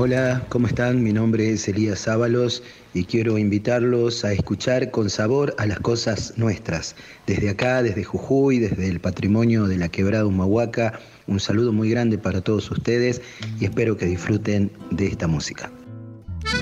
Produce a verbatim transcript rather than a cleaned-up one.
Hola, ¿cómo están? Mi nombre es Elías Ábalos y quiero invitarlos a escuchar con sabor a las cosas nuestras. Desde acá, desde Jujuy, desde el patrimonio de la Quebrada Humahuaca, un saludo muy grande para todos ustedes y espero que disfruten de esta música.